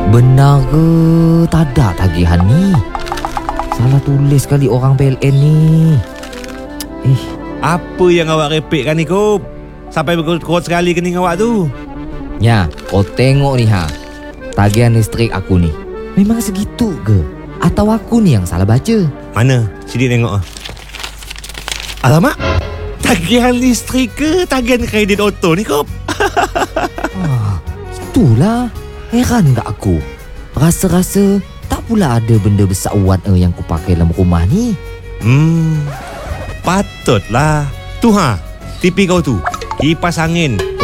Benar ke tak ada tagihan ni? Salah tulis kali orang PLN ni. Apa yang awak repekkan ni, Kop? Sampai berkot sekali kening awak tu. Ya, kau tengok ni tagihan listrik aku ni memang segitu ke? Atau aku ni yang salah baca? Mana? Sidik tengok. Alamak, tagihan listrik ke tagihan kredit auto ni, Kop? Itulah, heran tak aku. Rasa-rasa tak pula ada benda besar uat yang ku pakai dalam rumah ni. Patutlah. Tu TV kau tu, kipas angin